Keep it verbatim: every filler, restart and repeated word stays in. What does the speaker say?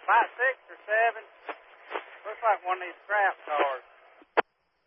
About six or seven. Looks like one of these scrap cars.